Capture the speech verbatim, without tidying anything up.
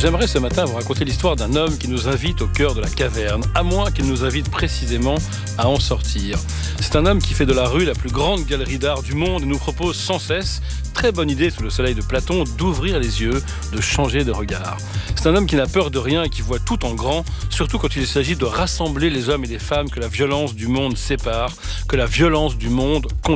J'aimerais ce matin vous raconter l'histoire d'un homme qui nous invite au cœur de la caverne, à moins qu'il nous invite précisément à en sortir. C'est un homme qui fait de la rue la plus grande galerie d'art du monde et nous propose sans cesse, très bonne idée sous le soleil de Platon, d'ouvrir les yeux, de changer de regard. C'est un homme qui n'a peur de rien et qui voit tout en grand, surtout quand il s'agit de rassembler les hommes et les femmes que la violence du monde sépare, que la violence du monde